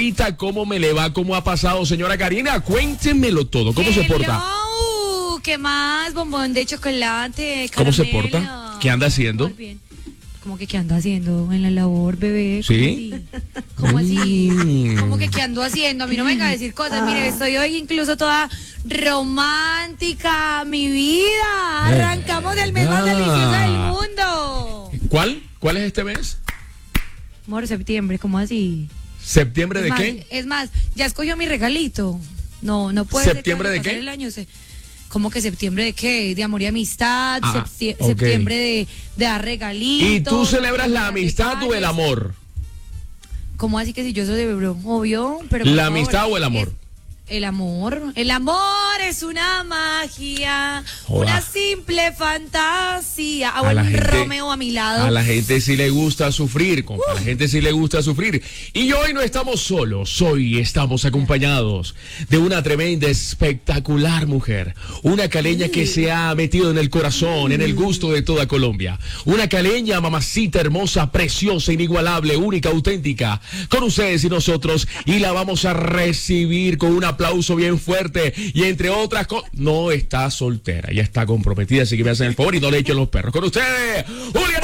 ¿Cómo me le va? ¿Cómo ha pasado, señora Karina? Cuéntemelo todo. ¿Cómo se porta? ¿Qué más? Bombón de chocolate, caramelo. ¿Cómo se porta? ¿Qué anda haciendo? Muy bien. ¿Cómo que qué anda haciendo en la labor, bebé? ¿Sí? ¿Cómo así? ¿Cómo que qué ando haciendo? A mí no me venga a decir cosas. Mire, estoy hoy incluso toda romántica, mi vida. Arrancamos del mes más delicioso del mundo. ¿Cuál? ¿Cuál es este mes? Amor, septiembre, ¿cómo así? ¿Septiembre de más, qué? Es más, ya escogió mi regalito. No puede. ¿Septiembre de qué? El año, ¿cómo que septiembre de qué? De amor y amistad, okay. Septiembre de dar regalitos. ¿Y tú celebras la amistad o el amor? ¿Cómo así que si yo celebro? Obvio, pero ¿La amistad o el amor? El amor. El amor es una magia, Joda. una simple fantasía. A la gente, Romeo a mi lado. A la gente sí le gusta sufrir, compa. A la gente sí le gusta sufrir. Y hoy no estamos solos. Hoy estamos acompañados de una tremenda, espectacular mujer. Una caleña que se ha metido en el corazón, en el gusto de toda Colombia. Una caleña, mamacita hermosa, preciosa, inigualable, única, auténtica. Con ustedes y nosotros. Y la vamos a recibir con un aplauso bien fuerte. Y entre otras cosas, no está soltera, ya está comprometida, así que me hacen el favor y no le echen los perros. Con ustedes, Juliana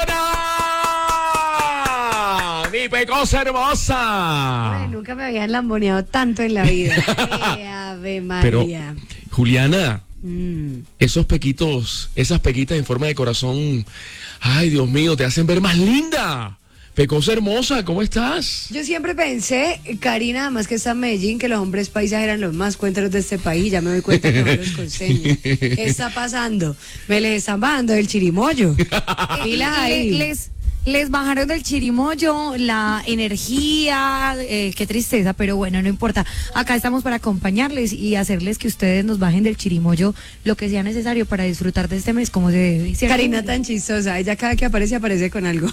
Cardona, mi pecosa hermosa. Ay, nunca me habían lamboneado tanto en la vida. Ave María. Pero, Juliana, esos pequitos, esas pequitas en forma de corazón, ay, Dios mío, te hacen ver más linda. Pecosa hermosa, ¿cómo estás? Yo siempre pensé, Karina, además que está en Medellín, que los hombres paisas eran los más cuenteros de este país. Ya me doy cuenta que son los costeños. ¿Qué está pasando? Me les están bajando del chirimoyo. Pilas ahí. Les bajaron del chirimoyo la energía, qué tristeza, pero bueno, no importa. Acá estamos para acompañarles y hacerles que ustedes nos bajen del chirimoyo lo que sea necesario para disfrutar de este mes como se debe. Karina tan chistosa, ella cada que aparece con algo.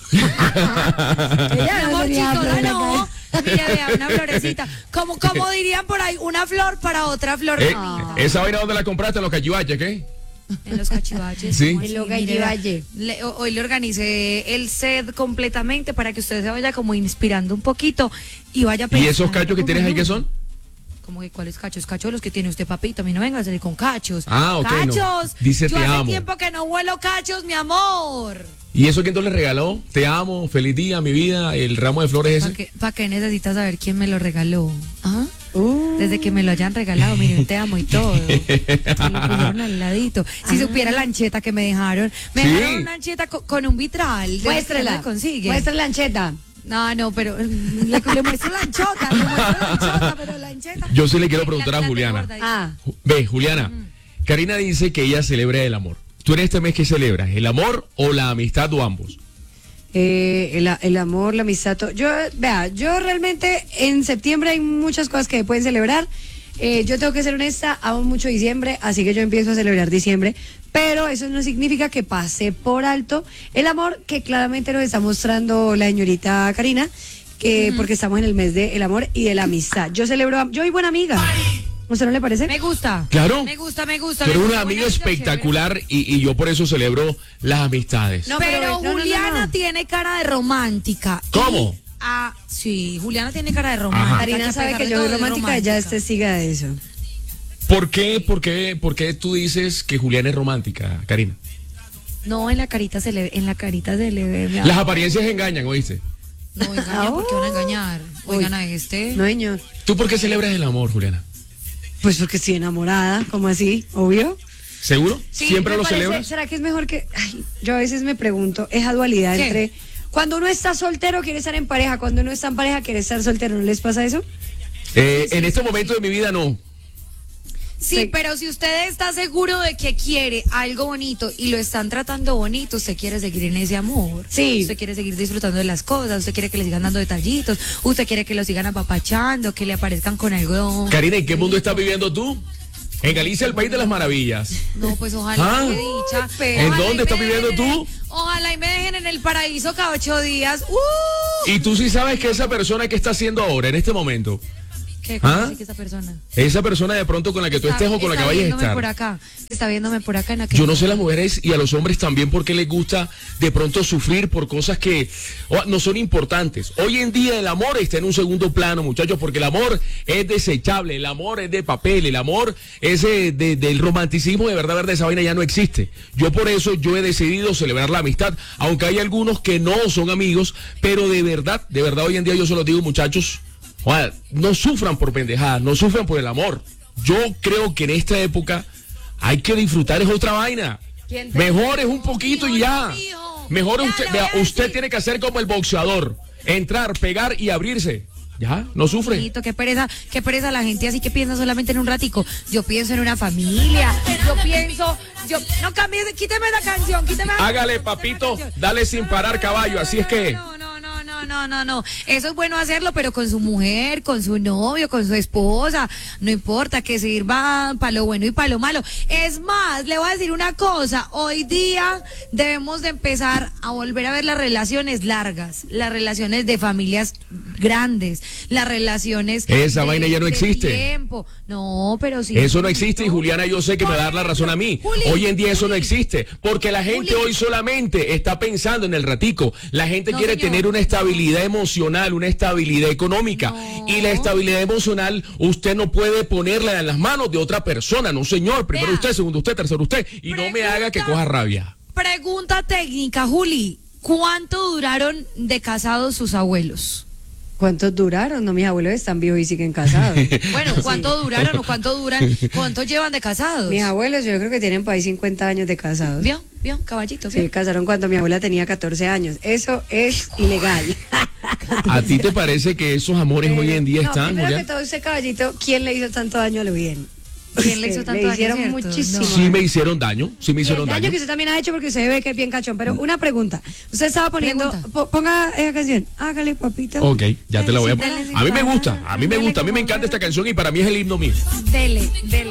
Ella amor, chistosa, no. Mira, vea, una florecita. Como dirían por ahí, una flor para otra flor. ¿Esa vaina dónde la compraste? ¿En los cachivaches, qué? En los cachivaches. Sí. En los cachivaches. Hoy le organicé el set completamente para que usted se vaya como inspirando un poquito y vaya pensando. ¿Y esos cachos que tienes ahí qué son? ¿Cómo que cuáles cachos? Cachos los que tiene usted, papito. A mí no venga a salir con cachos. Ok. ¡Cachos! No. Dice yo te hace amo. tiempo que no huelo cachos, mi amor. ¿Y eso quién te le regaló? Te amo, feliz día, mi vida, el ramo de flores ese. ¿Para qué necesitas saber quién me lo regaló? ¿Ah? Desde que me lo hayan regalado, miren, te amo y todo. Me lo pusieron al ladito. Si supiera la ancheta que me dejaron. Me dejaron una ancheta con un vitral. Muéstrala. Consigue. Muestra la ancheta. No, pero le muestro la anchota, pero la ancheta. Yo sí le quiero preguntar a Juliana. Ve, Juliana, Karina dice que ella celebra el amor. ¿Tú en este mes qué celebras? ¿El amor o la amistad o ambos? El amor, la amistad. Yo realmente en septiembre hay muchas cosas que pueden celebrar. Yo tengo que ser honesta, amo mucho diciembre, así que yo empiezo a celebrar diciembre, pero eso no significa que pase por alto el amor que claramente nos está mostrando la señorita Karina, porque estamos en el mes del amor y de la amistad. Yo soy buena amiga. ¿Usted no le parece? Me gusta. Claro. Me gusta. Pero una amiga espectacular y yo por eso celebro las amistades. No, pero Juliana tiene cara de romántica. ¿Cómo? Sí, Juliana tiene cara de romántica. Karina sabe que yo soy romántica, ella es testiga de eso. ¿Por qué tú dices que Juliana es romántica, Karina? No, en la carita se le ve. Las apariencias engañan, ¿oíste? No, engañan, ¿por qué van a engañar? Oigan a este. No, señor. ¿Tú por qué celebras el amor, Juliana? Pues porque estoy enamorada, ¿cómo así? Obvio. ¿Seguro? Sí, ¿Siempre lo celebras? ¿Será que es mejor que...? Ay, yo a veces me pregunto, esa dualidad entre... Cuando uno está soltero quiere estar en pareja, cuando uno está en pareja quiere estar soltero, ¿no les pasa eso? En este momento de mi vida no. Sí, pero si usted está seguro de que quiere algo bonito y lo están tratando bonito, usted quiere seguir en ese amor. Sí. Usted quiere seguir disfrutando de las cosas, usted quiere que le sigan dando detallitos, usted quiere que lo sigan apapachando, que le aparezcan con algo. Karina, ¿en qué mundo estás viviendo tú? En Galicia, el país de las maravillas. No, pues ojalá qué dicha. ¿En dónde estás viviendo tú? Ojalá y me dejen en el paraíso cada 8 días. Y tú sí sabes que esa persona que está haciendo ahora, en este momento, ¿Qué? ¿Cómo ¿Ah? así que esa persona? Esa persona de pronto con la que tú estés o con la que vayas a viéndome estar. por acá, está viéndome por acá en aquel. Yo no sé las mujeres y a los hombres también por qué les gusta de pronto sufrir por cosas que no son importantes. Hoy en día el amor está en un segundo plano, muchachos, porque el amor es desechable, el amor es de papel, el amor ese del romanticismo de verdad, esa vaina ya no existe. Yo por eso yo he decidido celebrar la amistad, aunque hay algunos que no son amigos, pero de verdad hoy en día yo se los digo, muchachos, no sufran por pendejadas, no sufran por el amor. Yo creo que en esta época hay que disfrutar, es otra vaina. Mejor es un poquito y ya. Mejor usted tiene que hacer como el boxeador, entrar, pegar y abrirse. Ya, no sufre. Bonito, qué pereza la gente así que piensa solamente en un ratico. Yo pienso en una familia, no cambies, quíteme la canción, Hágale, papito, dale sin parar, caballo, así es que... No. Eso es bueno hacerlo, pero con su mujer, con su novio, con su esposa. No importa, que sirva para lo bueno y para lo malo. Es más, le voy a decir una cosa. Hoy día debemos de empezar a volver a ver las relaciones largas, las relaciones de familias grandes, las relaciones... Esa vaina ya no existe. Tiempo. No, pero sí. Eso no existe y Juliana yo sé que me va a dar la razón a mí. Hoy en día eso no existe, porque la gente hoy solamente está pensando en el ratico. La gente quiere tener una estabilidad emocional, una estabilidad económica. Y la estabilidad emocional usted no puede ponerla en las manos de otra persona, no señor. Primero usted, segundo usted, tercero usted. Y no me haga que coja rabia. Pregunta técnica, Juli. ¿Cuánto duraron de casados sus abuelos? ¿Cuántos duraron? No, mis abuelos están vivos y siguen casados. Bueno, ¿cuánto duraron o cuánto duran? ¿Cuánto llevan de casados? Mis abuelos yo creo que tienen por ahí 50 años de casados. ¿Vio? Caballito. Se casaron cuando mi abuela tenía 14 años. Eso es ilegal. ¿A ti te parece que esos amores hoy en día están, primero Julián? que todo, ese caballito, ¿quién le hizo tanto daño a lo bien? ¿Quién le hizo tanto daño? Le hicieron ¿Cierto? muchísimo. No. Sí me hicieron daño, sí me hicieron El daño daño. que usted también ha hecho porque se ve que es bien cachón. Pero una pregunta. Usted estaba poniendo... ponga esa canción. Hágale, papito. Ok, ya te la voy a poner. Dale, A mí me gusta, dale, a mí me dale gusta, a mí me como encanta esta canción y para mí es el himno mío. Dele.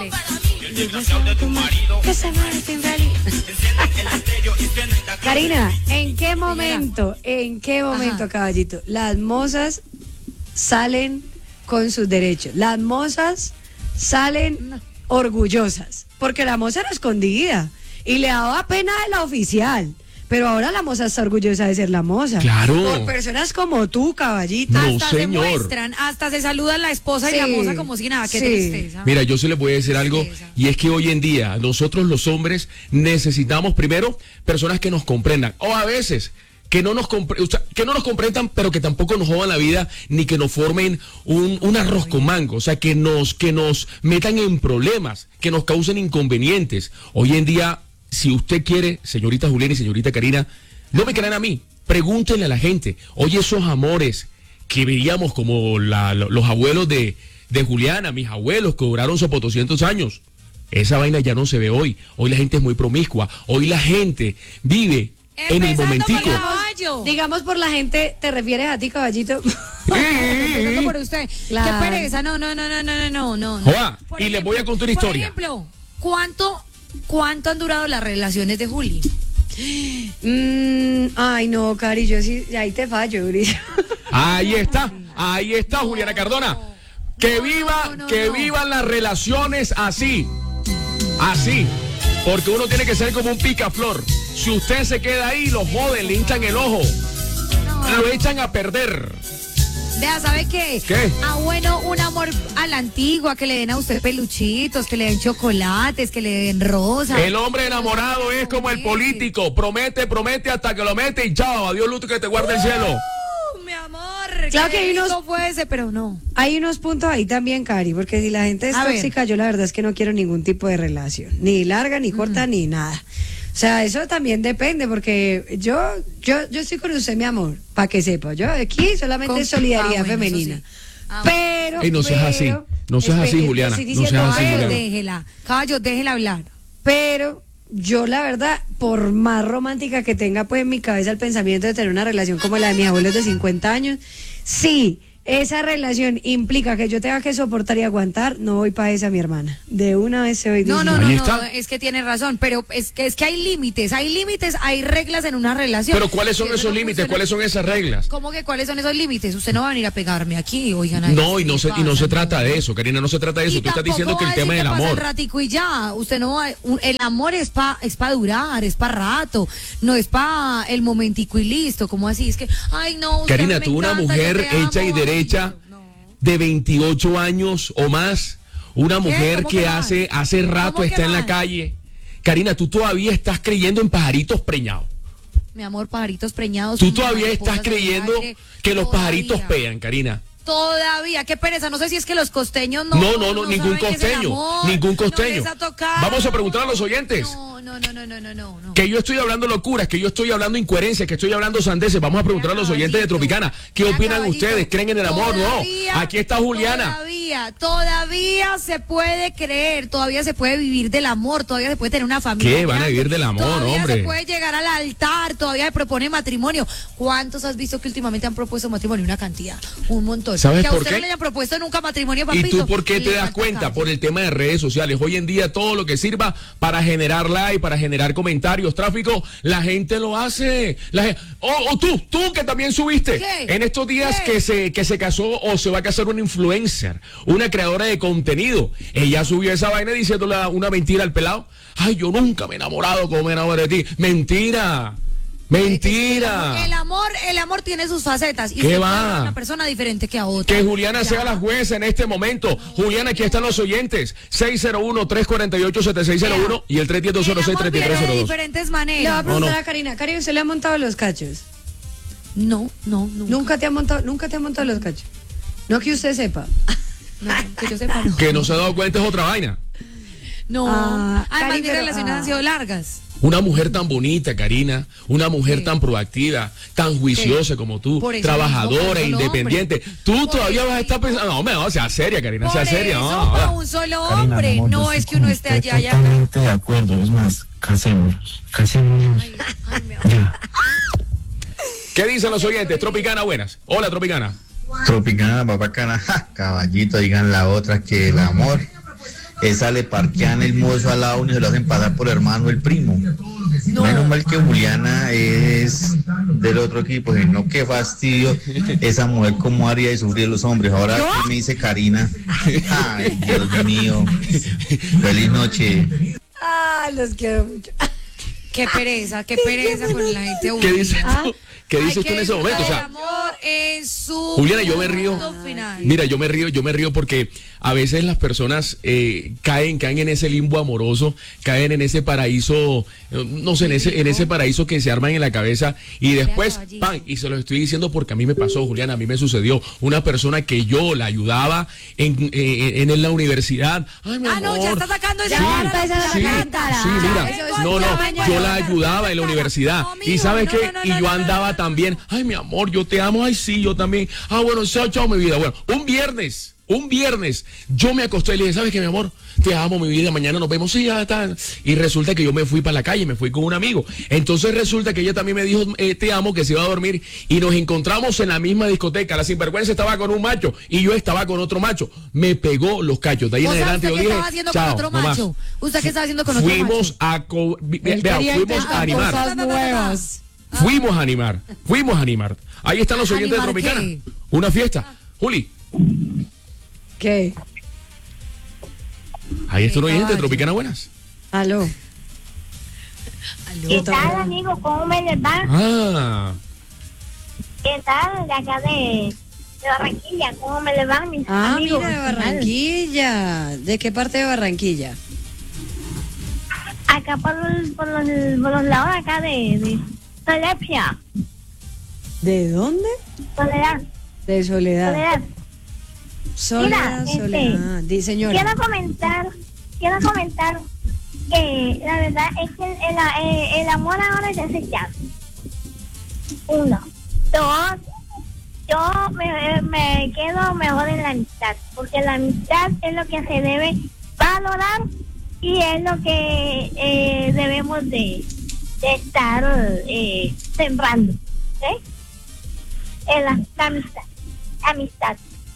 Karina, ¿en qué momento, Ajá. caballito, las mozas salen con sus derechos? Las mozas salen orgullosas, porque la moza era escondida y le daba pena de la oficial. Pero ahora la moza está orgullosa de ser la moza. Claro. Por personas como tú, caballito. No, Hasta señor. se muestran, hasta se saludan la esposa y Sí, la moza como si nada, qué sí. tristeza. Mira, yo sí les voy a decir algo, tristeza. y es que hoy en día nosotros los hombres necesitamos primero personas que nos comprendan, o a veces que no nos comprendan, pero que tampoco nos jodan la vida, ni que nos formen un arroz con mango, o sea, que nos metan en problemas, que nos causen inconvenientes. Hoy en día, si usted quiere, señorita Juliana y señorita Karina, no me crean a mí, pregúntenle a la gente. Oye, esos amores que veíamos como los abuelos de Juliana, mis abuelos que duraron por 200 años, esa vaina ya no se ve hoy. Hoy la gente es muy promiscua, hoy la gente vive en el Empezando momentico. por caballo. Digamos por la gente, ¿te refieres a ti, caballito? Empezando por usted. Claro. Qué pereza, no. Joa, Por y les voy a contar una Por historia. ejemplo, ¿cuánto han durado las relaciones de Juli? Ay, no, Cari, yo sí, ahí te fallo, Gris. Ahí está Juliana Cardona. Que vivan las relaciones así. Así. Porque uno tiene que ser como un picaflor. Si usted se queda ahí, lo joden, le hinchan el ojo. Lo echan a perder. Vea, ¿sabe qué? ¿Qué? Bueno, un amor a la antigua, que le den a usted peluchitos, que le den chocolates, que le den rosas. El hombre enamorado es como el político. Promete hasta que lo mete y chao. Adiós, Luto, que te guarde el cielo. Mi amor, Claro qué que hay unos- rico fue ese, pero no. Hay unos puntos ahí también, Cari, porque si la gente es A ver. tóxica, yo la verdad es que no quiero ningún tipo de relación, ni larga, ni corta, ni nada. O sea, eso también depende, porque yo estoy con usted, mi amor, para que sepa. Yo aquí solamente Con- es solidaridad bueno, eso femenina. sí. Ah, Pero. Ey, no seas así. No seas así, Espere, Juliana. estoy No seas diciendo, así, pero- Juliana. Déjela. Caballo, déjela hablar. Pero yo la verdad, por más romántica que tenga pues en mi cabeza el pensamiento de tener una relación como la de mis abuelos de 50 años, sí, esa relación implica que yo tenga que soportar y aguantar, no voy para esa, mi hermana. De una vez se voy No, diciendo. Ahí está. es que tiene razón, pero es que hay límites, hay reglas en una relación. Pero ¿cuáles son Si eso esos no límites? funciona- ¿Cuáles son esas reglas? ¿Cómo que cuáles son esos límites? Usted no va a venir a pegarme aquí, oigan. ay, No, ¿qué y no pasa? se trata de eso, Karina, no se trata de eso. Y Tú estás tampoco diciendo que va el a decir tema del que pasa el amor. ratico y ya, usted no va, el amor es pa durar, es pa rato, no es pa el momentico y listo, como así, es que, ay no, usted Karina, me tú una encanta, mujer yo te amo, hecha y ay, derecha no. de 28 años o más, una mujer ¿Cómo que que hace más? rato ¿Cómo que está en la más? calle. Karina, tú todavía estás creyendo en pajaritos preñados. Mi amor, pajaritos preñados. Tú todavía mariposas estás en el creyendo aire, que los todavía. pajaritos pegan, Karina. Todavía, qué pereza, no sé si es que los costeños No, ningún saben qué es el costeño, amor, ningún costeño. no les ha tocado. Vamos a preguntar a los oyentes. No. Que yo estoy hablando locuras, que yo estoy hablando incoherencias, que estoy hablando sandeces. Vamos a preguntar a los oyentes de Tropicana. ¿Qué Mira, opinan caballito, ustedes? ¿Creen en el amor? todavía- No. Aquí está Juliana. Todavía se puede creer, todavía se puede vivir del amor, todavía se puede tener una familia. ¿Qué? Van a grande, vivir del amor, todavía hombre. se puede llegar al altar, todavía se propone matrimonio. ¿Cuántos has visto que últimamente han propuesto matrimonio? Una cantidad, un montón. ¿Sabes que a por usted qué? no le hayan propuesto nunca matrimonio, ¿Y papito. tú por qué te le das falta cuenta? calle. Por el tema de redes sociales. Hoy en día todo lo que sirva para generar like, para generar comentarios, tráfico, la gente lo hace. O tú que también subiste ¿Qué? en estos días ¿Qué? que se casó o se va a casar una influencer, una creadora de contenido. Ella subió esa vaina diciéndole una mentira al pelado. Ay, yo nunca me he enamorado como me enamoré de ti. Mentira. Mentira. El amor tiene sus facetas. Y ¿Qué usted va? puede ser una persona diferente que a otra. Que Juliana Ya. sea la jueza en este momento. Juliana, aquí están los oyentes. 601-348-7601 y el El amor viene de 310-206-3302. diferentes Le voy a maneras. preguntar No. a Karina. Karina, ¿usted le ha montado los cachos? No. Nunca te ha montado los cachos. No que usted sepa. No, que yo sepa, no. Que no se ha dado cuenta es otra vaina. No. Ah, Además, Cari, mis pero, relaciones han sido largas. Una mujer tan bonita, Karina, una mujer tan proactiva, tan juiciosa como tú, Por eso trabajadora, mismo, por independiente. hombre. Tú Por todavía eso vas a estar mismo. pensando, no, sea seria, Karina, Por sea seria. eso, No, para ahora. un solo Karina, hombre. mi amor, yo No estoy es que con uno esté usted allá y acá. totalmente de acuerdo, es más, casémonos. Ay, mi amor. Ya. ¿Qué dicen los oyentes? Tropicana, buenas. Hola, Tropicana. Tropicana, papacana, ja, caballito, digan la otra que el amor, esa le parquean el mozo al lado y se lo hacen pasar por hermano el primo. Menos mal que Juliana es del otro equipo, no, qué fastidio esa mujer como haría de sufrir los hombres. Ahora ¿qué me dice Karina? Ay, Dios mío, feliz noche. Ah, los quiero mucho. Qué pereza con la gente. ¿Qué dices tú? ¿Qué Hay dices que tú en ese momento? O disfrutar sea, el amor en su Juliana, yo me río. punto final. Mira, yo me río porque a veces las personas caen en ese limbo amoroso, caen en ese paraíso, no sé, en ese paraíso que se arman en la cabeza y después, caballito. ¡pam! Y se lo estoy diciendo porque a mí me pasó, Juliana, a mí me sucedió. Una persona que yo la ayudaba en la universidad. Ay, mi Ah, no, ya amor. está sacando esa Sí, vara, empieza a Sí, sacar cara. sí, mira, Eso es no, ya, yo la ayudaba en la universidad. No, Y mijo, sabes no, qué, no, no, y no, yo no, andaba no. también, ay, mi amor, yo te amo, ay, sí, yo también. Ah, bueno, chao, mi vida. Bueno, un viernes, yo me acosté y le dije, ¿sabes qué, mi amor? Te amo, mi vida, mañana nos vemos, sí, ya está. Y resulta que yo me fui para la calle, me fui con un amigo. Entonces resulta que ella también me dijo, te amo, que se iba a dormir. Y nos encontramos en la misma discoteca. La sinvergüenza estaba con un macho y yo estaba con otro macho. Me pegó los cachos. De ahí en O sea, adelante ¿usted yo qué dije, estaba haciendo chao, con otro no más. macho? ¿Usted qué estaba haciendo con otro Fuimos macho? Él quería fuimos a intentar animar. cosas nuevas. Fuimos a animar. Ahí están los oyentes de ¿Animar Tropicana. qué? Una fiesta. Juli, ¿Qué? ahí está un oyente de caballo. Tropicana, buenas. Aló. ¿Qué tal, amigo? ¿Cómo me les va? Ah, ¿Qué tal de acá de Barranquilla? ¿Cómo me les van mis Ah, amigos? mira, de Barranquilla. ¿De qué parte de Barranquilla? Acá por los lados acá de Solepia. ¿De dónde? Soledad. De Soledad. Soledad. Soledad, Mira, Soledad. Di, señora. Quiero comentar que la verdad es que el amor ahora es desechable. 1. 2. Yo me quedo mejor en la amistad, porque la amistad es lo que se debe valorar y es lo que debemos de estar sembrando, ¿sí? La amistad. amistad.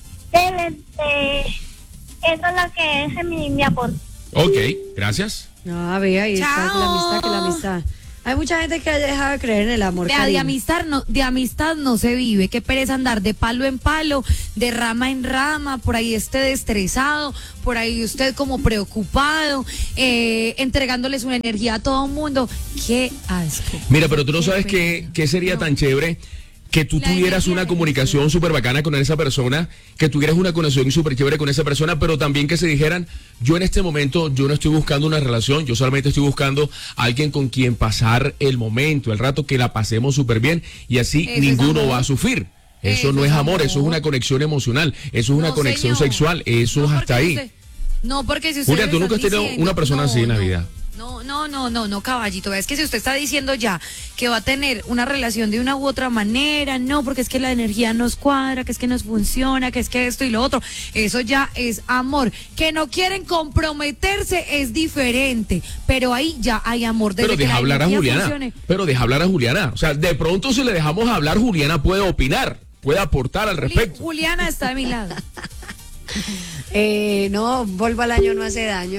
Eso es lo que es mi aporte. Ok, gracias. No, vea, ahí está Chao. la amistad, que la amistad. Hay mucha gente que ha dejado de creer en el amor. De Karina. amistad no se vive. Qué pereza andar de palo en palo, de rama en rama, por ahí usted estresado, por ahí usted como preocupado, entregándoles una energía a todo el mundo. Qué asco. Mira, pero tú no Qué sabes pereza. qué sería No. tan chévere que tú La tuvieras energía una de comunicación súper bacana con esa persona, que tuvieras una conexión súper chévere con esa persona, pero también que se dijeran, yo en este momento, yo no estoy buscando una relación, yo solamente estoy buscando a alguien con quien pasar el momento, el rato, que la pasemos súper bien y así Eso es ninguno amor. va a sufrir. Eso Eso no es es amor, eso es amor. una conexión emocional, eso es una No, conexión señor. sexual, eso No, es porque hasta ahí. no, porque si usted Julia, le tú nunca has están tenido diciendo- una persona así en la vida. No, caballito. Es que si usted está diciendo ya que va a tener una relación de una u otra manera, no, porque es que la energía nos cuadra, que es que nos funciona, que es que esto y lo otro, eso ya es amor. Que no quieren comprometerse es diferente, pero ahí ya hay amor. Desde Pero que deja la hablar a energía Juliana. funcione. Pero deja hablar a Juliana. O sea, de pronto si le dejamos hablar, Juliana puede opinar, puede aportar al respecto. Juliana está de mi lado. No, vuelvo al año no hace daño.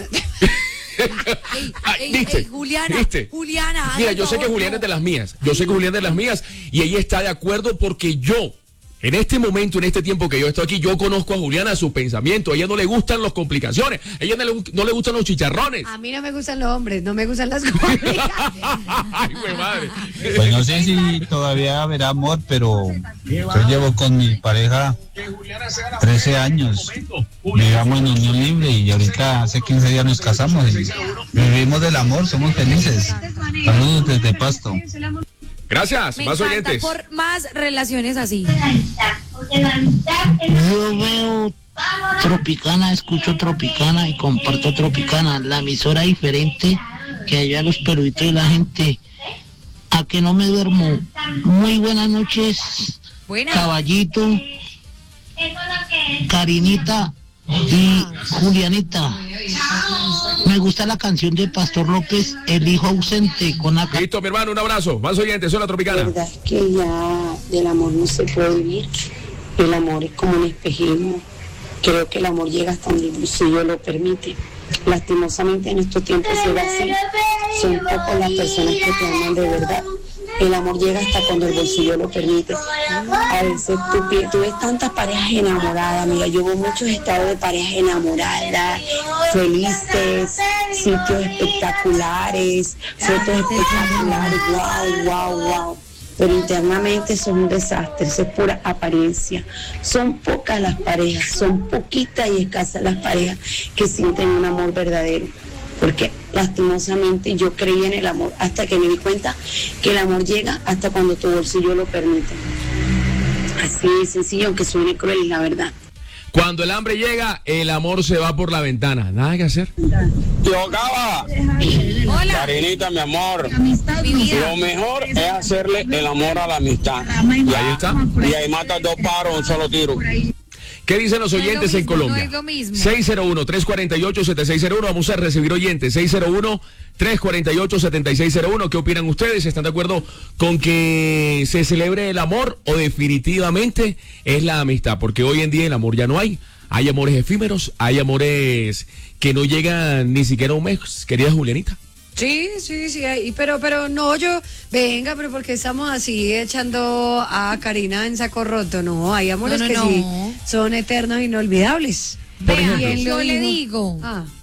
¿Viste? Juliana, ¿Viste? Juliana. Mira, haga yo sé que favor, Juliana no. es de las mías. Yo sé que Juliana es de las mías y ella está de acuerdo porque yo, en este momento, en este tiempo que yo estoy aquí, yo conozco a Juliana, su pensamiento. A ella no le gustan las complicaciones, a ella no le gustan los chicharrones. A mí no me gustan los hombres, no me gustan las complicaciones. Ay, güey, madre. Pues no sé si todavía habrá amor, pero yo llevo con mi pareja 13 años. Vivíamos en unión libre y ahorita hace 15 días nos casamos y vivimos del amor, somos felices. Saludos desde Pasto. Gracias, Me más encanta oyentes. por más relaciones así. Porque la amistad es Yo veo Tropicana, escucho Tropicana y comparto Tropicana, la emisora diferente que allá los peruitos y la gente. A que no me duermo. Muy buenas noches, Buena. Caballito, eso es lo que es. Karinita y Julianita. Me gusta la canción de Pastor López, El hijo ausente, con la Listo, mi hermano, un abrazo. Más oyentes, soy la La Tropicana. verdad es que ya del amor no se puede vivir. El amor es como un espejismo. Creo que el amor llega hasta donde el bolsillo lo permite. Lastimosamente en estos tiempos se ve así. Son pocas las personas que te aman de verdad. El amor llega hasta cuando el bolsillo lo permite. A veces tú ves tantas parejas enamoradas. Mira, yo veo muchos estados de parejas enamoradas, felices, sitios espectaculares, fotos espectaculares. Wow. Pero internamente son un desastre, eso es pura apariencia. Son pocas las parejas, son poquitas y escasas las parejas que sienten un amor verdadero. Porque lastimosamente yo creí en el amor hasta que me di cuenta que el amor llega hasta cuando tu bolsillo lo permite. Así de sencillo, aunque suene cruel, la verdad. Cuando el hambre llega, el amor se va por la ventana. Nada que hacer. Tío Gaba, Hola, Karinita, mi amor, mi vida. lo mejor es hacerle el amor a la amistad. Y ahí está. Y ahí matas dos pájaros en un solo tiro. ¿Qué dicen los No es lo oyentes en mismo, Colombia? no es lo mismo. 601-348-7601. Vamos a recibir oyentes. 601-348-7601. ¿Qué opinan ustedes? ¿Están de acuerdo con que se celebre el amor o definitivamente es la amistad? Porque hoy en día el amor ya no hay. Hay amores efímeros, hay amores que no llegan ni siquiera a un mes. Querida Julianita. Sí, pero no, venga, pero porque estamos así echando a Karina en saco roto, no, hay amores No, que no. sí son eternos, inolvidables. Por Vea, ejemplo. yo le digo,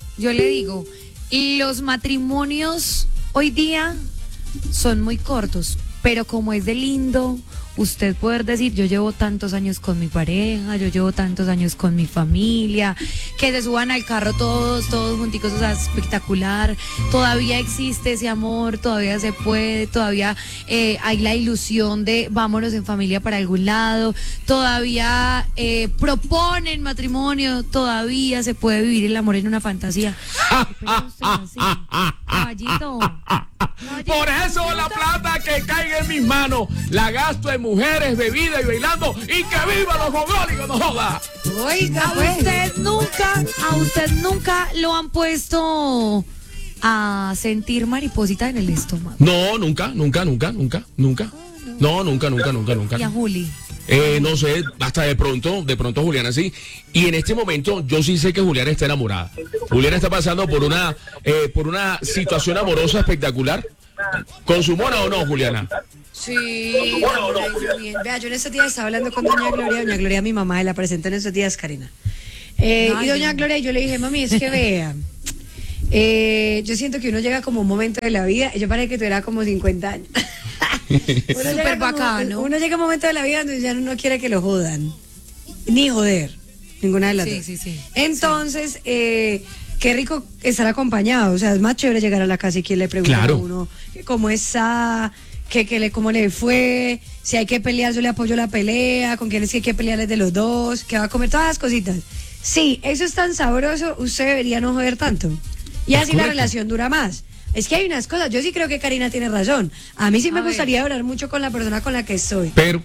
y los matrimonios hoy día son muy cortos, pero como es de lindo usted poder decir, yo llevo tantos años con mi pareja, yo llevo tantos años con mi familia, que se suban al carro todos junticos, o sea, espectacular, todavía existe ese amor, todavía se puede, todavía hay la ilusión de vámonos en familia para algún lado, todavía proponen matrimonio, todavía se puede vivir el amor en una fantasía. Pero usted así, caballito. Por eso la plata que caiga en mis manos la gasto en mujeres, bebida y bailando, y que viva los mogólicos, no joda. Oiga, A pues. usted nunca lo han puesto a sentir mariposita en el estómago. No, nunca. No, nunca. Y a Juli. No sé, hasta de pronto Juliana sí. Y en este momento yo sí sé que Juliana está enamorada. Juliana está pasando por una situación amorosa espectacular. ¿Con su mona o no, Juliana? Sí, bien. Vea, yo en estos días estaba hablando con doña Gloria, mi mamá, y la presenté en estos días, Karina. Y doña Gloria, yo le dije, mami, es que vea, yo siento que uno llega como un momento de la vida, yo parece que tuviera como 50 años. Súper bacano. Uno llega a un momento de la vida donde ya no quiere que lo jodan, ni joder, ninguna de las dos. Sí. Entonces, qué rico estar acompañado, o sea, es más chévere llegar a la casa y quien le pregunta Claro. a uno cómo está, cómo le fue, si hay que pelear yo le apoyo la pelea, con quién es que hay que pelear es de los dos, que va a comer todas las cositas. Sí, eso es tan sabroso, usted debería no joder tanto. Y así la relación dura más. Es que hay unas cosas, yo sí creo que Karina tiene razón. A mí sí me gustaría durar mucho con la persona con la que estoy. Pero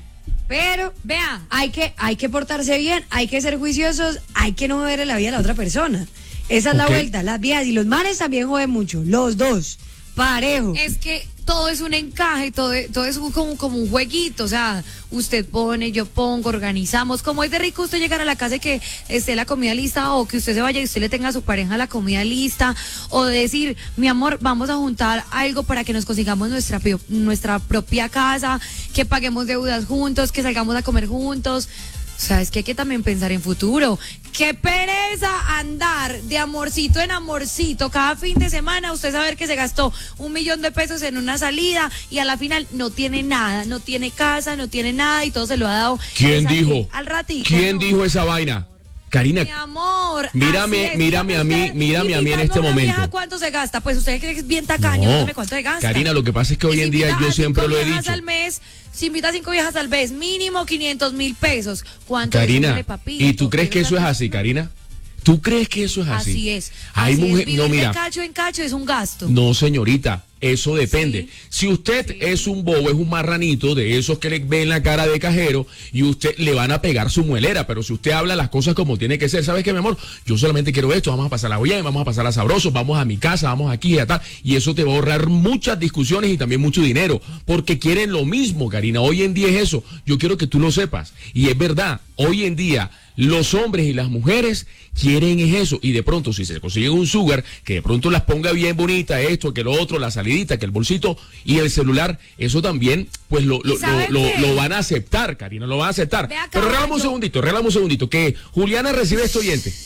vea, hay que portarse bien, hay que ser juiciosos, hay que no joder en la vida a la otra persona. Esa es la vuelta, las viejas y los manes también joden mucho, los dos, parejo. es que todo es un encaje, todo es como un jueguito, o sea, usted pone, yo pongo, organizamos, como es de rico usted llegar a la casa y que esté la comida lista, o que usted se vaya y usted le tenga a su pareja la comida lista, o decir, mi amor, vamos a juntar algo para que nos consigamos nuestra propia casa, que paguemos deudas juntos, que salgamos a comer juntos. O sea, es que hay que también pensar en futuro. ¡Qué pereza andar de amorcito en amorcito! Cada fin de semana usted saber que se gastó $1.000.000 en una salida y a la final no tiene nada, no tiene casa, no tiene nada y todo se lo ha dado. ¿Quién dijo? Al ratito. ¿Quién dijo esa vaina? Karina, mi amor, mírame a mí en este momento. ¿Cuánto se gasta? Pues usted cree que es bien tacaño, dígame cuánto se gasta. Karina, lo que pasa es que hoy en día yo siempre lo he dicho. Si invita a 5 viejas al mes, mínimo $500.000. ¿Cuánto Karina, es, papito? ¿y tú crees que eso es así, Karina? ¿Tú crees que eso es así? Así es. Hay mujeres, no, mira. De cacho en cacho es un gasto. No, señorita, eso depende. Sí. Si usted es un bobo, es un marranito de esos que le ven la cara de cajero y usted le van a pegar su muelera, pero si usted habla las cosas como tiene que ser, ¿sabes qué, mi amor? Yo solamente quiero esto, vamos a pasar la bien, vamos a pasarla sabroso, vamos a mi casa, vamos aquí y tal, y eso te va a ahorrar muchas discusiones y también mucho dinero, porque quieren lo mismo, Karina. Hoy en día es eso. Yo quiero que tú lo sepas. Y es verdad, hoy en día los hombres y las mujeres quieren es eso, y de pronto si se consigue un sugar que de pronto las ponga bien bonita, esto, que lo otro, la salidita, que el bolsito y el celular, eso también pues lo van a aceptar, Karina, lo van a aceptar. Pero regálame un segundito, que Juliana recibe este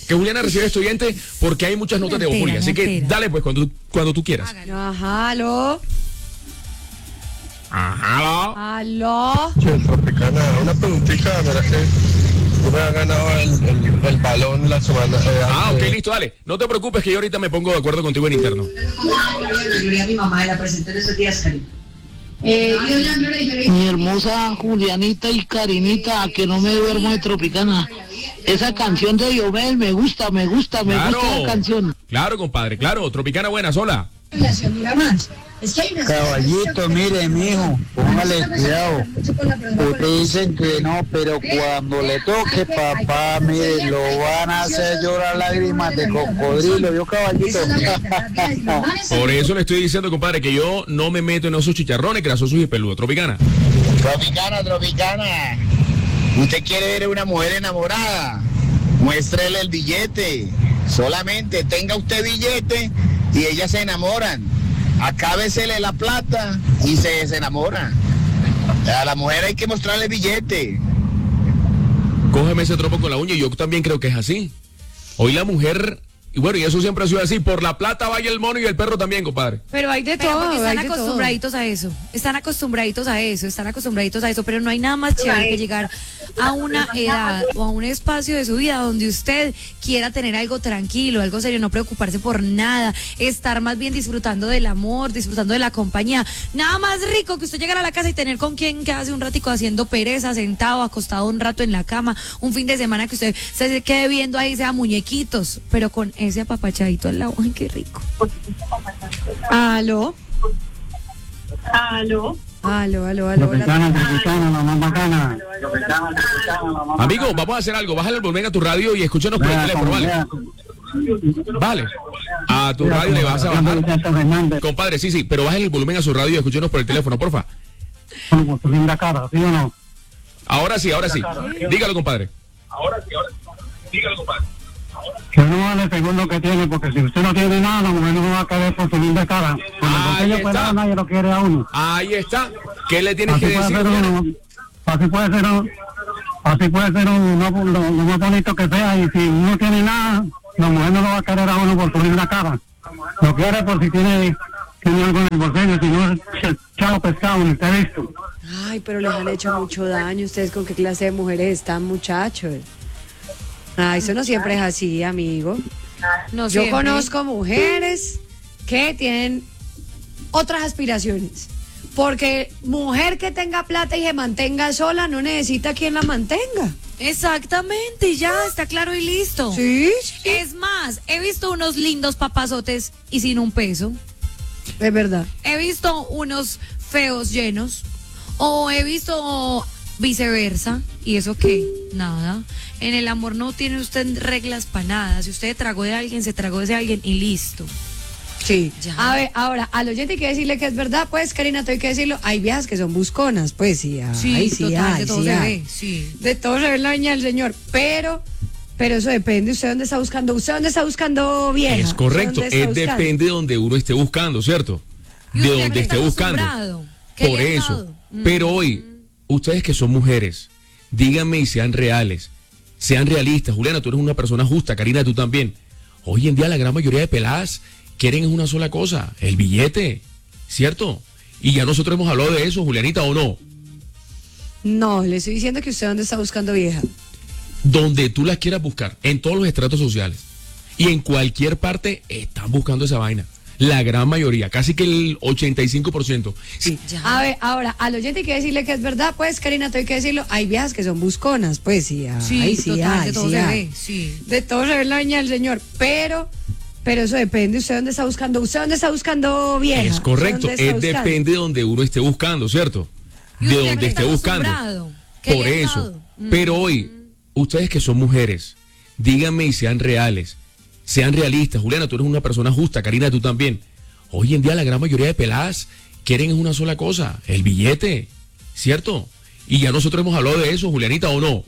oyente, porque hay muchas notas de Julia, así que dale pues cuando tú quieras. Ajá, aló. Che, Tropicana, una preguntita, ¿verdad que tú me has ganado el balón la semana? Ok, listo, dale. No te preocupes que yo ahorita me pongo de acuerdo contigo en interno. Mi mamá la presenté en esos días, Karina. Mi hermosa Julianita y Karinita, a que no me duermo de Tropicana. Esa canción de Yobel me gusta la canción. Claro, compadre, claro. Tropicana buena, sola. Caballito, mire, mijo, póngale cuidado. Ustedes dicen que no, pero cuando le toque, papá, mire, lo van a hacer llorar lágrimas de cocodrilo. Yo, caballito. Por eso le estoy diciendo, compadre, que yo no me meto en esos chicharrones grasosos y peludos. Tropicana. Tropicana. ¿Usted quiere ver a una mujer enamorada? Muéstrele el billete. Solamente tenga usted billete y ellas se enamoran. Acábesele la plata y se enamoran. A la mujer hay que mostrarle billete. Cógeme ese tropo con la uña y yo también creo que es así. Hoy la mujer, y bueno, y eso siempre ha sido así, por la plata vaya el mono y el perro también, compadre. Pero hay de todo, porque están acostumbraditos a eso. Están acostumbraditos a eso, pero no hay nada más chévere que llegar a una edad o a un espacio de su vida donde usted quiera tener algo tranquilo, algo serio, no preocuparse por nada, estar más bien disfrutando del amor, disfrutando de la compañía. Nada más rico que usted llegar a la casa y tener con quien quedarse un ratico haciendo pereza, sentado, acostado un rato en la cama, un fin de semana que usted se quede viendo ahí, sea muñequitos, pero con ese apapachadito al lado. Ay, qué rico. Aló. Tropicana, la más bacana. Amigo, vamos a hacer algo. Bájale el volumen a tu radio y escúchanos por el teléfono, ¿vale? Vale. A tu radio le vas a bajar. Compadre, sí, pero bájale el volumen a su radio y escúchenos por el teléfono, porfa. Linda cara, ¿sí o no? Ahora sí. Dígalo, compadre. Que no vale según lo que tiene, porque si usted no tiene nada, la mujer no va a querer por su linda cara. Ahí está. Nadie lo quiere a uno. Ahí está. ¿Qué le tienes Así que puede decir? ser así puede ser lo más bonito que sea, y si uno tiene nada, la mujer no lo va a querer a uno por su linda cara. Lo quiere por si tiene algo en el bolsillo, si no, chao pescado, ni te he visto. Ay, pero les han hecho mucho daño. ¿Ustedes con qué clase de mujeres están, muchachos? Ay, eso no siempre es así, amigo. No Yo siempre. conozco mujeres que tienen otras aspiraciones. Porque mujer que tenga plata y se mantenga sola no necesita quien la mantenga. Exactamente, ya está claro y listo. Sí. Es más, he visto unos lindos papazotes y sin un peso. Es verdad. He visto unos feos llenos. O he visto viceversa. ¿Y eso qué? Nada. En el amor no tiene usted reglas para nada. Si usted tragó de alguien, se tragó de ese alguien y listo. Sí. Ya. A ver, ahora, al oyente hay que decirle que es verdad, pues, Karina, hay que decirlo. Hay viejas que son busconas, pues sí. Total, de todo sí se hay. ve, sí. De todo se ve la niña del señor. Pero eso depende. ¿Usted dónde está buscando? ¿Usted dónde está buscando vieja? Es correcto, ¿Dónde está buscando? depende de donde uno esté buscando, ¿cierto? ¿Y De usted donde qué esté está buscando. acostumbrado? ¿Qué Por le han eso. dado? Pero hoy, ustedes que son mujeres, díganme y sean reales, sean realistas. Juliana, tú eres una persona justa, Karina, tú también. Hoy en día la gran mayoría de peladas quieren una sola cosa, el billete, ¿cierto? Y ya nosotros hemos hablado de eso, Julianita, ¿o no? No, le estoy diciendo que usted dónde está buscando vieja. Donde tú las quieras buscar, en todos los estratos sociales. Y en cualquier parte están buscando esa vaina. La gran mayoría, casi que el 85%. Sí. A ver, ahora, al oyente hay que decirle que es verdad, pues, Karina, hay que decirlo. Hay viejas que son busconas, pues sí. Total, de todo se hay. ve, sí. De todo se ve la niña del señor. Pero eso depende. ¿Usted dónde está buscando? ¿Usted dónde está buscando vieja? Es correcto, ¿Dónde está buscando? depende de donde uno esté buscando, ¿cierto? ¿Y De usted donde qué esté está buscando. acostumbrado? ¿Qué Por le han eso. dado? Pero hoy, ustedes que son mujeres, díganme y sean reales, sean realistas. Juliana, tú eres una persona justa, Karina, tú también. Hoy en día la gran mayoría de peladas quieren una sola cosa, el billete, ¿cierto? Y ya nosotros hemos hablado de eso, Julianita, ¿o no?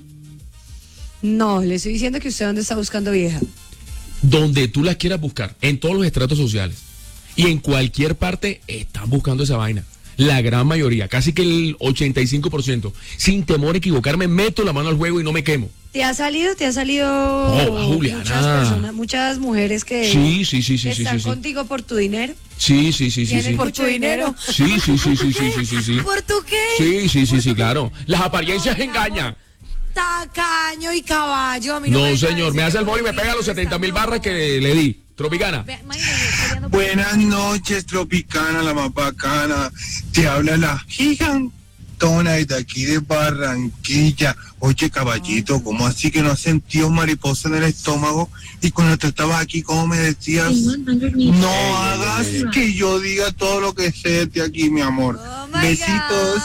No, le estoy diciendo que usted dónde está buscando vieja. Donde tú las quieras buscar, en todos los estratos sociales. Y en cualquier parte están buscando esa vaina. La gran mayoría, casi que el 85%. Sin temor a equivocarme, meto la mano al juego y no me quemo. ¿Te ha salido Juliana. muchas personas, muchas mujeres que, Sí, que están contigo por tu dinero? Sí. ¿Tienen por tu dinero? Sí. ¿Por tu qué? Sí, claro. Las apariencias engañan. Tacaño y caballo. A mí No, me señor, parece me hace que el bol y me por pega los dinero 70.000 está barras no. que le di. Tropicana. Imagínate, Buenas noches, Tropicana, la más bacana. Te habla la gigantona de aquí de Barranquilla. Oye, caballito, ¿cómo así que no has sentido mariposa en el estómago? Y cuando tú estabas aquí, ¿cómo me decías? No hagas que yo diga todo lo que sé de aquí, mi amor. Besitos.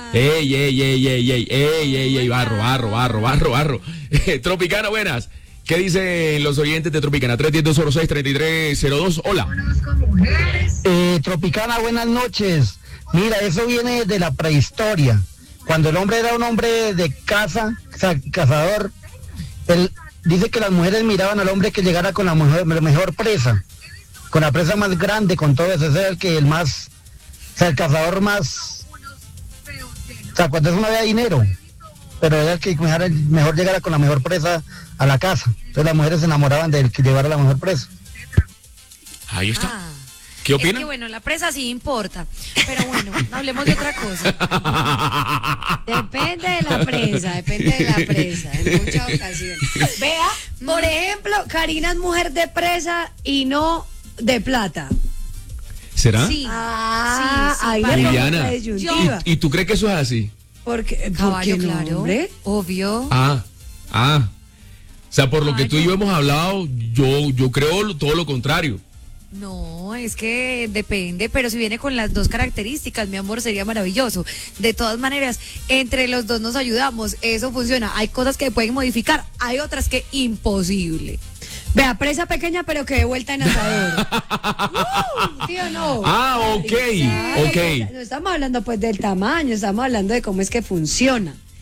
Ey, barro. Tropicana, buenas. ¿Qué dicen los oyentes de Tropicana? 310-206-3302. Hola. Tropicana, buenas noches. Mira, eso viene de la prehistoria. Cuando el hombre era un hombre de caza, cazador, él dice que las mujeres miraban al hombre que llegara con la mejor presa, con la presa más grande, con todo eso. Ese era el más, el cazador más, cuando eso no había dinero, pero era el que mejor llegara con la mejor presa a la casa. Entonces las mujeres se enamoraban del que llevara la mejor presa. Ahí está. ¿Qué opina? Es que bueno, la presa sí importa, pero bueno, hablemos de otra cosa. Depende de la presa, en muchas ocasiones. Vea, por ejemplo, Karina es mujer de presa y no de plata. ¿Será? Sí. Ahí le pongo Juliana, la disyuntiva. ¿y tú crees que eso es así? Porque Caballo, no, claro, hombre. obvio. O sea, por lo que tú y yo hemos hablado, yo creo todo lo contrario. No, es que depende, pero si viene con las dos características, mi amor, sería maravilloso. De todas maneras, entre los dos nos ayudamos, eso funciona. Hay cosas que pueden modificar, hay otras que imposible. Vea, presa pequeña, pero que de vuelta en asador. ¿Sí o no? Ok. No estamos hablando pues del tamaño, estamos hablando de cómo es que funciona.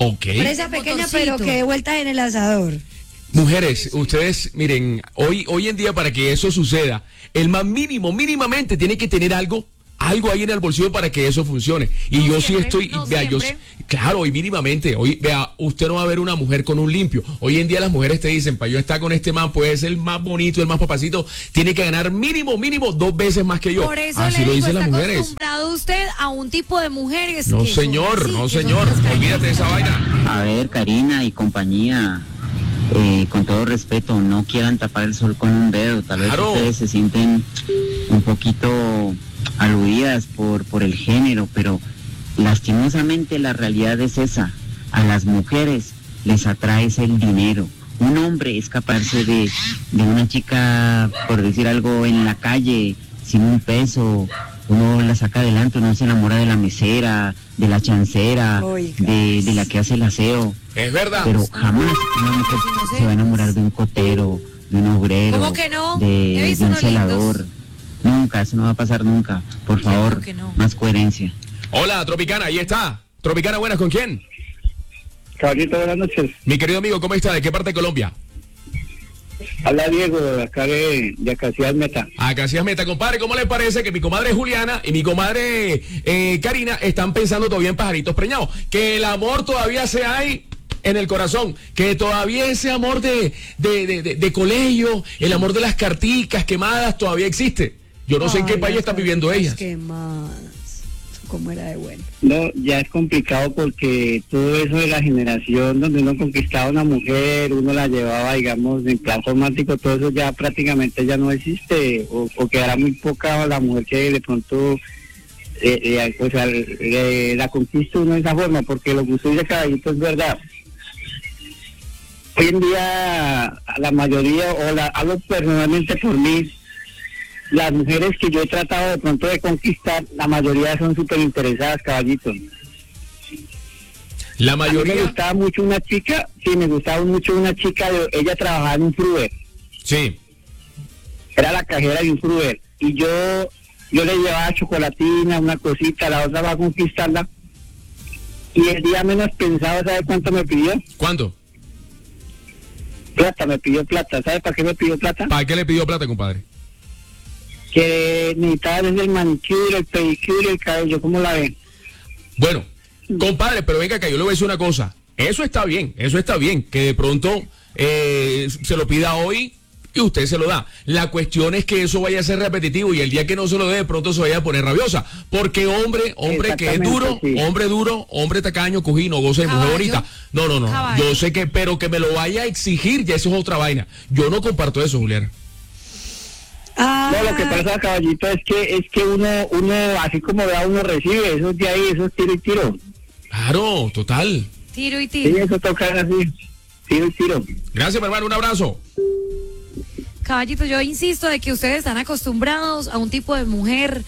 Ok. Presa pequeña, pero que dé vueltas en el asador. Mujeres, ustedes, miren, hoy en día para que eso suceda, el más mínimamente tiene que tener algo ahí en el bolsillo para que eso funcione. Y no yo siempre, sí estoy, no vea, siempre. Claro, y mínimamente, vea, usted no va a ver una mujer con un limpio. Hoy en día las mujeres te dicen, para yo estar con este man, puede ser el más bonito, el más papacito, tiene que ganar mínimo 2 veces más que yo. Por eso así lo dicen las mujeres. ¿Acostumbrado usted a un tipo de mujeres? No, señor, olvídate de esa vaina. A ver, Karina y compañía, con todo respeto, no quieran tapar el sol con un dedo. Tal vez ustedes se sienten un poquito aludidas por el género, pero lastimosamente la realidad es esa. A las mujeres les atrae el dinero. Un hombre es capaz de una chica, por decir algo, en la calle, sin un peso, uno la saca adelante, uno se enamora de la mesera, de la chancera, de la que hace el aseo. Es verdad. Pero jamás una mujer se va a enamorar de un cotero, de un obrero, ¿cómo que no? de un celador. Nunca, eso no va a pasar nunca. Por favor, más coherencia. Hola, Tropicana, ahí está. Tropicana, buenas, ¿con quién? Caballito, buenas noches. Mi querido amigo, ¿cómo está? ¿De qué parte de Colombia? Habla Diego, de acá de Acacias Meta. Acacias Meta, compadre, ¿cómo le parece que mi comadre Juliana y mi comadre Karina están pensando todavía en pajaritos preñados? Que el amor todavía se hay en el corazón, que todavía ese amor de colegio, el amor de las carticas quemadas todavía existe. Yo no sé en qué país están viviendo ellas. Quemadas. ¿Cómo era de bueno? No, ya es complicado porque todo eso de la generación donde uno conquistaba a una mujer, uno la llevaba, digamos, en plan romántico, todo eso ya prácticamente ya no existe, o quedará muy poca la mujer que de pronto la conquista uno de esa forma, porque lo que usted dice, Caballito, es verdad. Hoy en día la mayoría, hablo personalmente por mí, las mujeres que yo he tratado de pronto de conquistar, la mayoría son súper interesadas, Caballito. La mayoría. A mí me gustaba mucho una chica, ella trabajaba en un Fruver. Sí. Era la cajera de un Fruver. Y yo le llevaba chocolatina, una cosita, la otra va a conquistarla. Y el día menos pensado, ¿sabe cuánto me pidió? ¿Cuánto? Plata, me pidió plata. ¿Sabe para qué me pidió plata? ¿Para qué le pidió plata, compadre? Que necesitaba desde el manicure, el pedicure, el cabello, ¿cómo la ven? Bueno, compadre, pero venga acá, yo le voy a decir una cosa. Eso está bien, que de pronto se lo pida hoy y usted se lo da. La cuestión es que eso vaya a ser repetitivo y el día que no se lo dé, de pronto se vaya a poner rabiosa. Porque hombre que es duro, sí. hombre tacaño, cojín, goza de mujer bonita. No. Caballo. Yo sé que, pero que me lo vaya a exigir, ya eso es otra vaina. Yo no comparto eso, Juliana. No, lo que pasa, Caballito, es que uno así como vea, uno recibe, eso de ahí, eso es tiro y tiro. Claro, total. Tiro y tiro. Sí, eso toca así, tiro y tiro. Gracias, mi hermano, un abrazo. Caballito, yo insisto de que ustedes están acostumbrados a un tipo de mujer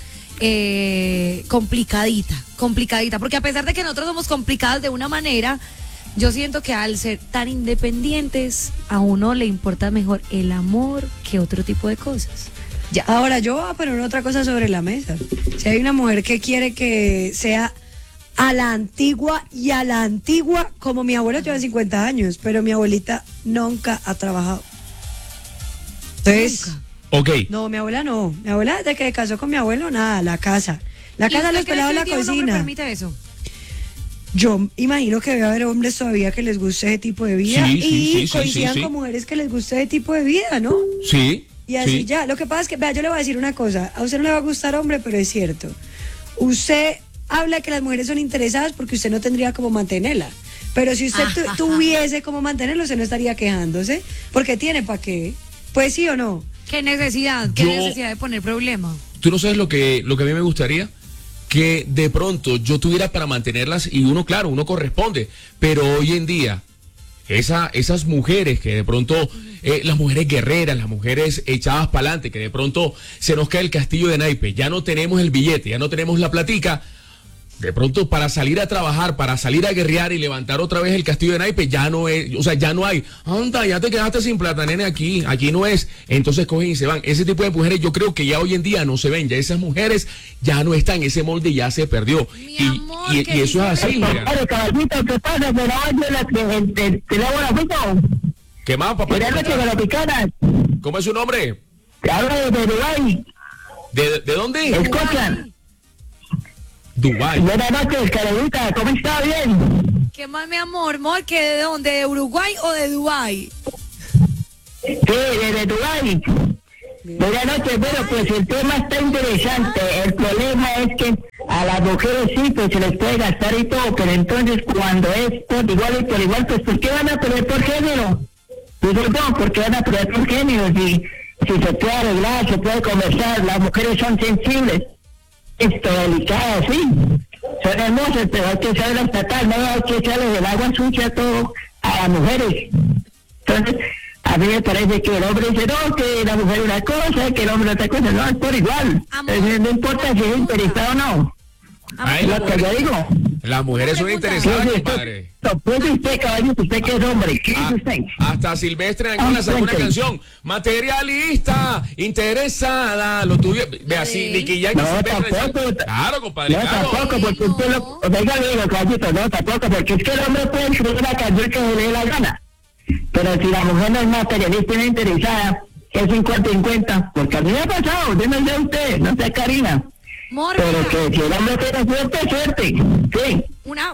complicadita, porque a pesar de que nosotros somos complicadas de una manera, yo siento que al ser tan independientes, a uno le importa mejor el amor que otro tipo de cosas. Ya, ahora yo voy a poner otra cosa sobre la mesa. Si hay una mujer que quiere que sea a la antigua, como mi abuela tiene 50 años, pero mi abuelita nunca ha trabajado. Entonces, okay. No, mi abuela no. Mi abuela desde que casó con mi abuelo, nada, la casa. La casa, los pelados, la cocina. ¿No permite eso? Yo imagino que debe haber hombres todavía que les guste ese tipo de vida y coincidan con mujeres que les guste ese tipo de vida, ¿no? Sí. Y así ya. Lo que pasa es que, vea, yo le voy a decir una cosa. A usted no le va a gustar hombre, pero es cierto. Usted habla que las mujeres son interesadas porque usted no tendría como mantenerla. Pero si usted tuviese como mantenerlo, usted no estaría quejándose. Porque tiene para qué. Pues sí o no. ¿Qué necesidad? ¿Qué necesidad de poner problema? ¿Tú no sabes lo que a mí me gustaría? Que de pronto yo tuviera para mantenerlas y uno corresponde. Pero hoy en día, esas mujeres que de pronto, las mujeres guerreras, las mujeres echadas para adelante, que de pronto se nos cae el castillo de naipes, ya no tenemos el billete, ya no tenemos la platica, de pronto para salir a trabajar, para salir a guerrear y levantar otra vez el castillo de naipes, ya no es, o sea, ya no hay, anda, ya te quedaste sin plata, nene, aquí no es, entonces cogen y se van. Ese tipo de mujeres yo creo que ya hoy en día no se ven, ya esas mujeres ya no están, ese molde ya se perdió. Y eso es así. Caballito, ¿qué pasa? Me la ¿Qué más, papá? ¿Cómo es su nombre? Te hablo de Dubái. ¿De dónde? Escocia. Dubái. Buenas noches, Carolita, ¿cómo está? Bien. ¿Qué más, mi amor? ¿Que de dónde? ¿De Uruguay o de Dubái? Sí, de Dubái. Buenas noches, bueno, pues el tema está interesante. El problema es que a las mujeres sí, pues se les puede gastar y todo, pero entonces cuando es por igual y por igual, pues ¿por qué van a pelear por género? Pues no, ¿por qué van a pelear por género? Si se puede arreglar, se puede conversar, las mujeres son sensibles. Esto delicado, sí. Son hermosas, pero hay que saberlas tratar, no hay que echarles el agua sucia todo a las mujeres. Entonces, a mí me parece que el hombre dice, no, que la mujer una cosa, que el hombre otra cosa, no, es por igual. No importa si es interesado o no. Ay, lo que yo digo. Las mujeres son interesadas, compadre. Pues usted, caballito, usted que es hombre, ¿qué dice usted? Hasta Silvestre Angola sacó una canción, materialista, interesada, lo tuyo, ve así, Nicky Jam. No, tampoco. Claro, compadre, no, claro. Tampoco, porque usted lo... Oiga, caballito, no, tampoco, porque es que el hombre puede escribir una canción que se le dé la gana. Pero si la mujer no es materialista y no interesada, es 50-50, porque a mí me ha pasado, yo no sé usted, no sé Karina. Morga. Pero que si el hombre tiene suerte, suerte. Sí.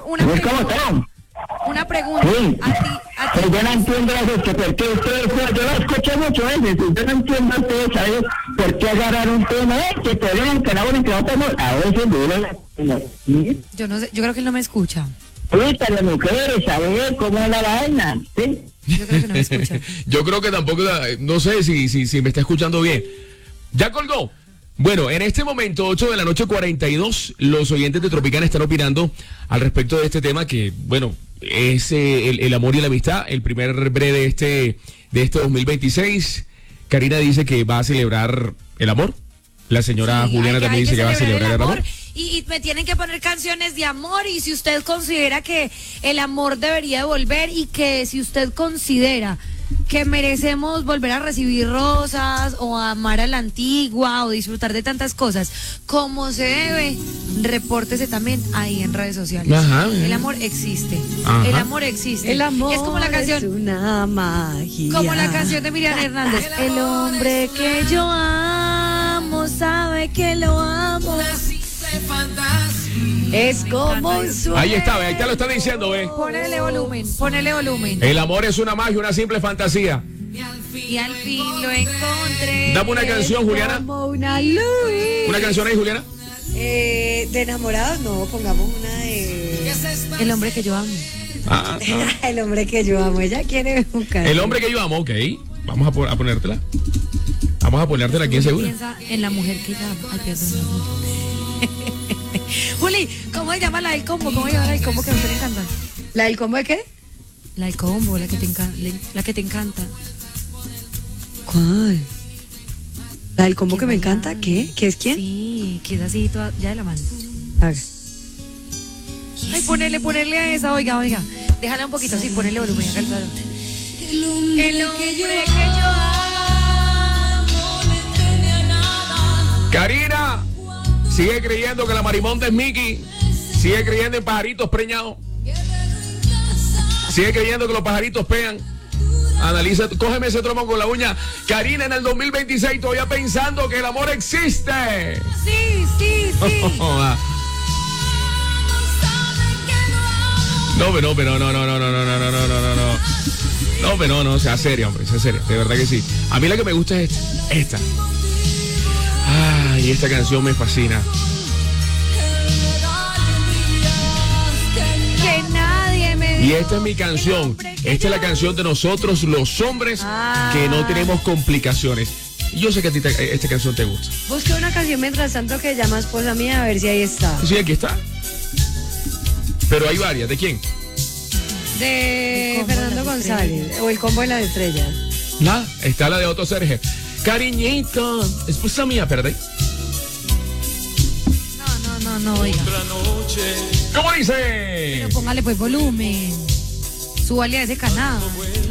Una pregunta. Sí. A ti. Yo no entiendo eso, que por qué ustedes, yo lo escucho mucho veces, yo no entiendo a ustedes, ¿sabes? ¿Por qué agarrar un tema que te ven en canal y que no tenemos? A veces yo no sé, yo creo que él no me escucha. Sí, pero las mujeres, ¿sabes cómo es la vaina? Sí. Yo creo que no me escucha. Yo creo que tampoco, no sé si me está escuchando bien. ¿Ya colgó? Bueno, en este momento, 8 de la noche 42, los oyentes de Tropicana están opinando al respecto de este tema que, bueno, es el amor y la amistad, el primer breve de este 2026. Karina dice que va a celebrar el amor. La señora Juliana también dice que va a celebrar el amor. Y me tienen que poner canciones de amor, y si usted considera que el amor debería volver, y que si usted considera que merecemos volver a recibir rosas o a amar a la antigua o disfrutar de tantas cosas como se debe, repórtese también ahí en redes sociales. Ajá, el amor existe. Ajá. El amor existe. El amor es como la canción, es una magia. como la canción de Miriam Hernández. El hombre que yo amo sabe que lo amo. Es como un sueño. Ahí está, ahí te lo está diciendo, ¿eh? Ponele volumen. El amor es una magia, una simple fantasía. Y al fin lo encontré. Dame una canción, Juliana. Como una luz. ¿Una canción ahí, Juliana? De enamorados, no, pongamos una de... El hombre que yo amo. El hombre que yo amo, ella quiere buscar. El hombre que yo amo, ok. Vamos a ponértela. Vamos a ponértela aquí en seguro. Piensa en la mujer que yo amo. Ay, perdón. Juli, ¿cómo se llama la del combo? ¿Cómo se llama la del combo que a usted le encanta? ¿La del combo de qué? La del combo, la que te encanta. ¿Cuál? ¿La del combo que me encanta? ¿Qué? ¿Qué es quién? Sí, que es así toda, ya de la mano. A ver. Ay, ponerle a esa, oiga. Déjala un poquito así, ponerle volumen acá al lado. El hombre que yo amo no tiene a nada. Karina, sigue creyendo que la marimonda es Mickey. Sigue creyendo en pajaritos preñados. Sigue creyendo que los pajaritos pegan. Analiza, cógeme ese trompo con la uña. Karina, en el 2026 todavía pensando que el amor existe. Sí. No, sea serio, hombre, sea serio, de verdad que sí. A mí la que me gusta es esta. Ay, esta canción me fascina. Que nadie me... Y esta es mi canción. Esta es la canción de nosotros los hombres que no tenemos complicaciones. Y yo sé que a ti esta canción te gusta. Busqué una canción mientras tanto que llama Esposa Mía, a ver si ahí está. Sí, aquí está. Pero hay varias. ¿De quién? De Fernando González, o el combo de las estrellas. Nada, está la de Otto Serge. Cariñito, esposa mía, perdí. no, oiga. ¿Cómo dice? Pero póngale pues volumen. Súbale a ese canal.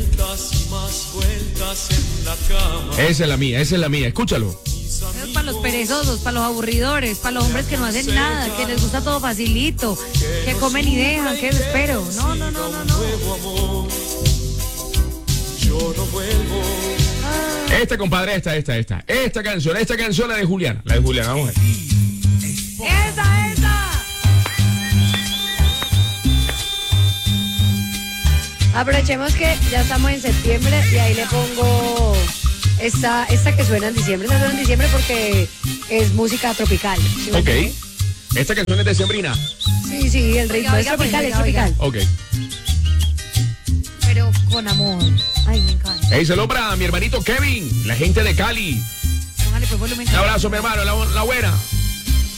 Esa es la mía, escúchalo. Eso es para los perezosos, para los aburridores, para los hombres que no hacen nada, que les gusta todo facilito, que comen y dejan, que espero. No. Esta, compadre, esta canción, la de Juliana, vamos a ver. ¡Esa! Aprovechemos que ya estamos en septiembre y ahí le pongo esta que suena en diciembre. Esta suena en diciembre porque es música tropical. ¿Sí? Ok. Esta canción es de Sembrina. Sí, el ritmo es tropical, Ok. Pero con amor. Ay, me encanta. Hey, saludos para mi hermanito Kevin, la gente de Cali. Póngale pues volumen. Un abrazo, mi hermano, la buena.